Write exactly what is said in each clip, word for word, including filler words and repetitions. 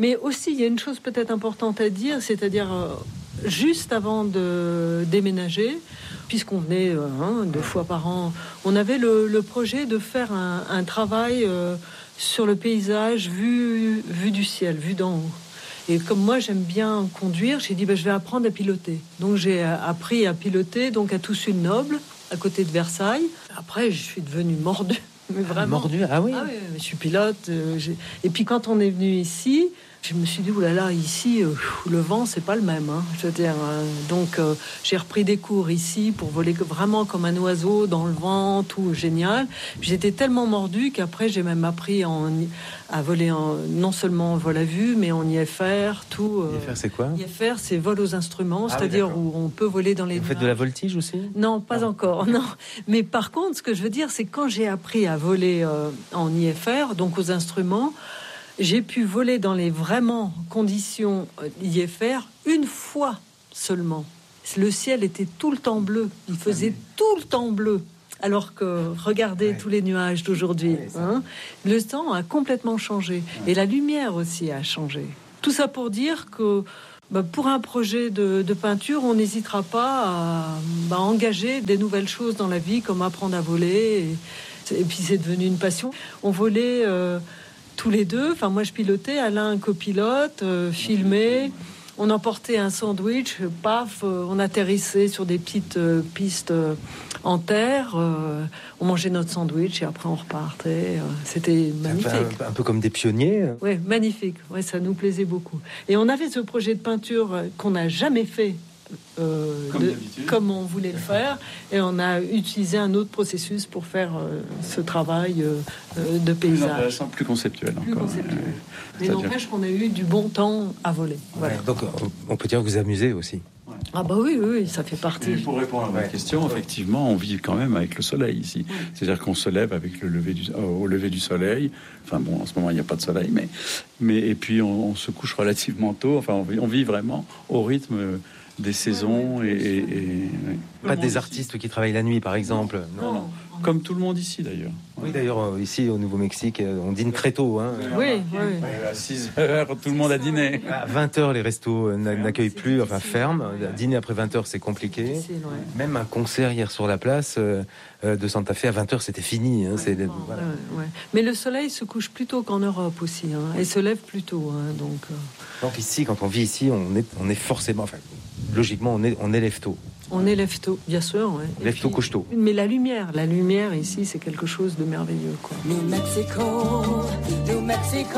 Mais aussi, il y a une chose peut-être importante à dire, c'est-à-dire euh, juste avant de déménager, puisqu'on venait euh, hein, deux fois par an, on avait le, le projet de faire un, un travail euh, sur le paysage vu, vu du ciel, vu d'en haut. Et comme moi, j'aime bien conduire, j'ai dit, ben, je vais apprendre à piloter. Donc, j'ai appris à piloter donc à Toussus-le-Noble, à côté de Versailles. Après, je suis devenue mordue. Mais vraiment. Mordu, ah oui. Ah oui, je suis pilote. Euh, j'ai... Et puis, quand on est venu ici, je me suis dit, oulala, ici, euh, le vent, c'est pas le même. Hein, je veux dire, euh, donc, euh, j'ai repris des cours ici pour voler vraiment comme un oiseau dans le vent, tout génial. Puis, j'étais tellement mordue qu'après, j'ai même appris en, à voler en, non seulement en vol à vue, mais en I F R, tout. Euh, I F R, c'est quoi? I F R, c'est vol aux instruments, ah, c'est-à-dire oui, où on peut voler dans les. Vous faites de la voltige aussi? Non, pas non. encore, non. Mais par contre, ce que je veux dire, c'est que quand j'ai appris à voler euh, en I F R, donc aux instruments, j'ai pu voler dans les vraiment conditions I F R une fois seulement. Le ciel était tout le temps bleu. Il faisait tout le temps bleu. Alors que, regardez ouais. tous les nuages d'aujourd'hui. Ouais, hein, le temps a complètement changé. Ouais. Et la lumière aussi a changé. Tout ça pour dire que bah, pour un projet de, de peinture, on n'hésitera pas à bah, engager des nouvelles choses dans la vie, comme apprendre à voler. Et, et puis c'est devenu une passion. On volait euh, tous les deux. Enfin, moi je pilotais, Alain un copilote, euh, filmait. On emportait un sandwich, paf, euh, on atterrissait sur des petites euh, pistes euh, en terre. Euh, on mangeait notre sandwich et après on repartait. Euh, c'était magnifique. Un, un, un peu comme des pionniers. Oui, magnifique. Ouais, ça nous plaisait beaucoup. Et on avait ce projet de peinture euh, qu'on n'a jamais fait. Euh, comme, de, comme on voulait le faire, et on a utilisé un autre processus pour faire euh, ce travail euh, de paysage. Plus intéressant, plus conceptuel plus encore. Conceptuel. Euh, Mais n'empêche qu'on a eu du bon temps à voler. Voilà. Ouais, donc on peut dire que vous amusez aussi. Ouais. Ah bah oui, oui, ça fait partie. Et pour répondre à votre ouais. question, effectivement, on vit quand même avec le soleil ici. Oui. C'est-à-dire qu'on se lève avec le lever du, au lever du soleil. Enfin bon, en ce moment il n'y a pas de soleil, mais mais et puis on, on se couche relativement tôt. Enfin, on vit, on vit vraiment au rythme des saisons ouais, ouais, et, et, et ouais. Pas des artistes qui travaillent la nuit, par exemple. Non, non, non. Comme tout le monde ici, d'ailleurs. Oui, d'ailleurs, ici, au Nouveau-Mexique, on dîne très tôt. Hein. Oui, oui. À six heures, tout le monde a dîné. À vingt heures, les restos n'accueillent plus, enfin, ferment. Dîner après vingt heures, c'est compliqué. Même un concert hier sur la place de Santa Fe, à vingt heures, c'était fini. Hein. C'est, voilà. ouais, ouais. Mais le soleil se couche plus tôt qu'en Europe aussi, hein, et se lève plus tôt. Hein, donc, euh... donc ici, quand on vit ici, on est, on est forcément... Enfin, logiquement, on, est, on élève tôt. On élève tôt, bien sûr. Ouais. Lève tôt, couche tôt. Mais la lumière, la lumière ici, c'est quelque chose de merveilleux, quoi. New Mexico, New Mexico,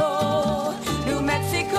New Mexico.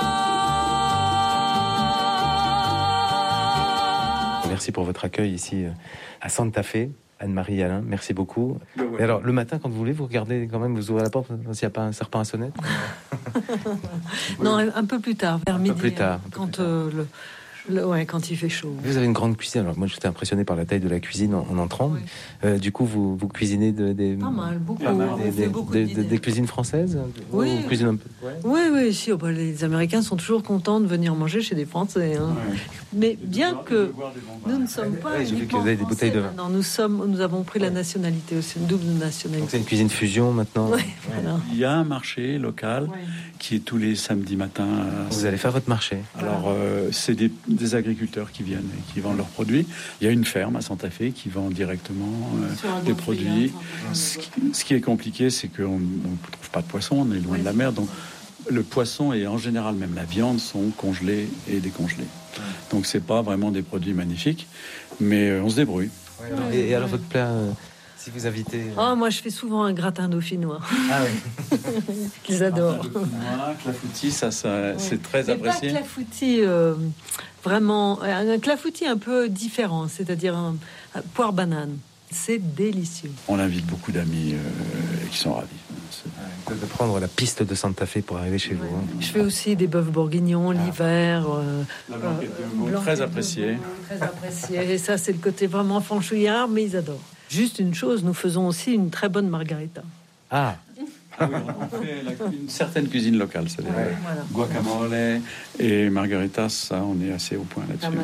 Merci pour votre accueil ici à Santa Fe. Anne-Marie et Alain, merci beaucoup. Ouais. Et alors, le matin, quand vous voulez, vous regardez quand même, vous ouvrez la porte s'il n'y a pas un serpent à sonnette. Non, un peu plus tard, vers un midi. Peu plus tard. Hein, quand euh, le... Le, ouais, quand il fait chaud. Vous avez une grande cuisine. Alors moi, j'étais impressionné par la taille de la cuisine en, en entrant. Oui. Euh, du coup, vous, vous cuisinez de, des pas mal, beaucoup, des, des, beaucoup des, des, des cuisines françaises. Oui, vous cuisinez un peu. Ouais. Oui, oui. Si, oh, bah, les Américains sont toujours contents de venir manger chez des Français. Hein. Ouais. Mais bien boire, que nous ne sommes pas. Ouais, j'ai vu que vous avez des bouteilles de vin. Non, nous sommes, nous avons pris la nationalité aussi, une double nationalité. Donc c'est une cuisine fusion maintenant. Ouais, voilà. Il y a un marché local ouais. qui est tous les samedis matins. Vous allez faire votre marché. Alors, euh, c'est des, des agriculteurs qui viennent et qui vendent leurs produits. Il y a une ferme à Santa Fe qui vend directement euh, des produits. Ce qui, ce qui est compliqué, c'est qu'on ne trouve pas de poisson, on est loin oui, de la mer, donc le poisson et en général même la viande sont congelés et décongelés. Ouais. Donc c'est pas vraiment des produits magnifiques, mais euh, on se débrouille. Ouais, et, et alors votre plat, euh, si vous invitez... Euh... Oh, moi je fais souvent un gratin dauphinois. Ah oui. Qu'ils adorent. Clafoutis, ça, ça ouais. c'est très mais apprécié. Pas clafoutis... Euh... Vraiment, un clafoutis un peu différent, c'est-à-dire un, un poire banane. C'est délicieux. On invite beaucoup d'amis euh, qui sont ravis. De, de prendre la piste de Santa Fe pour arriver chez ouais. vous. Hein. Je fais aussi des bœufs bourguignons ah. l'hiver. Euh, la blanquette de veau, très appréciée. Très appréciée. Et ça, c'est le côté vraiment franchouillard, mais ils adorent. Juste une chose, nous faisons aussi une très bonne margarita. Ah. Ah oui, on fait la, une certaine cuisine locale, c'est-à-dire ouais, voilà. guacamole et margaritas, ça, on est assez au point là-dessus.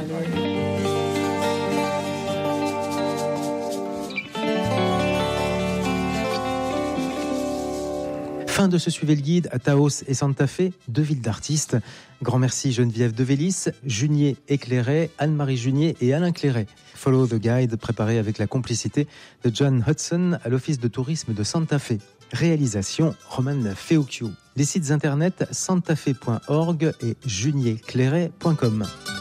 Fin de ce Suivez le Guide à Taos et Santa Fe, deux villes d'artistes. Grand merci Geneviève Devélis, Junier Éclairet, Anne-Marie Junier et Alain Clairet. Follow the Guide, préparé avec la complicité de John Hudson à l'Office de tourisme de Santa Fe. Réalisation Roman Feocchio. Les sites internet santafe point org et junierclairet point com.